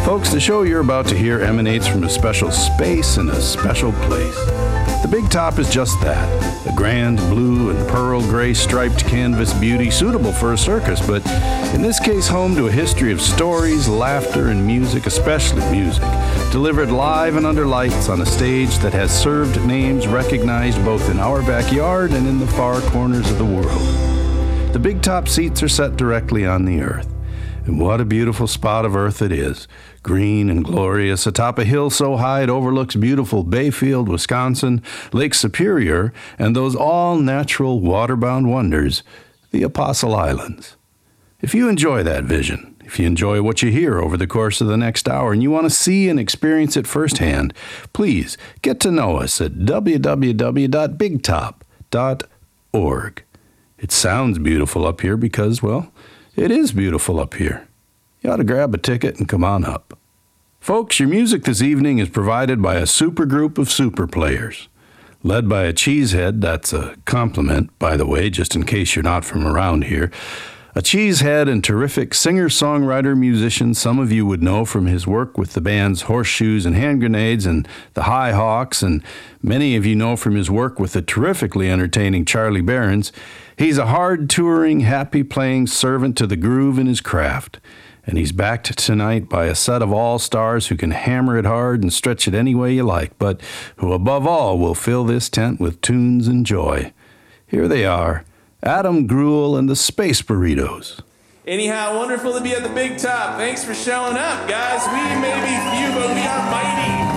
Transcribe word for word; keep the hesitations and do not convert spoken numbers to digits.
Folks, the show you're about to hear emanates from a special space and a special place. The Big Top is just that, a grand blue and pearl gray striped canvas beauty suitable for a circus, but in this case home to a history of stories, laughter, and music, especially music, delivered live and under lights on a stage that has served names recognized both in our backyard and in the far corners of the world. The Big Top seats are set directly on the earth. And what a beautiful spot of earth it is, green and glorious, atop a hill so high it overlooks beautiful Bayfield, Wisconsin, Lake Superior, and those all-natural waterbound wonders, the Apostle Islands. If you enjoy that vision, if you enjoy what you hear over the course of the next hour, and you want to see and experience it firsthand, please get to know us at w w w dot big top dot org. It sounds beautiful up here because, well, it is beautiful up here. You ought to grab a ticket and come on up. Folks, your music this evening is provided by a super group of super players. Led by a cheesehead, that's a compliment, by the way, just in case you're not from around here. A cheesehead and terrific singer-songwriter musician some of you would know from his work with the bands Horseshoes and Hand Grenades and the High Hawks, and many of you know from his work with the terrifically entertaining Charlie Barons. He's a hard-touring, happy-playing servant to the groove in his craft, and he's backed tonight by a set of all-stars who can hammer it hard and stretch it any way you like, but who above all will fill this tent with tunes and joy. Here they are, Adam Gruel and the Space Burritos. Anyhow, wonderful to be at the Big Top. Thanks for showing up, guys. We may be few, but we are mighty.